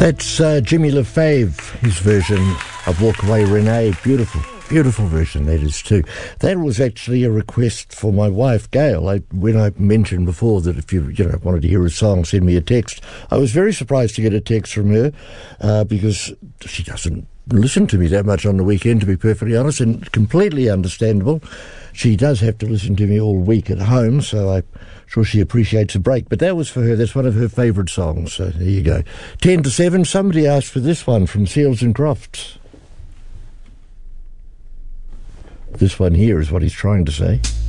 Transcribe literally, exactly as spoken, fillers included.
That's uh, Jimmy LaFave, his version of Walk Away Renee. Beautiful, beautiful version that is too. That was actually a request for my wife, Gail. I, when I mentioned before that if you you know wanted to hear a song, send me a text. I was very surprised to get a text from her uh, because she doesn't listen to me that much on the weekend, to be perfectly honest, and completely understandable. She does have to listen to me all week at home, so I'm sure she appreciates a break. But that was for her. That's one of her favourite songs. So there you go. Ten to seven. Somebody asked for this one from Seals and Crofts. This one here is what he's trying to say.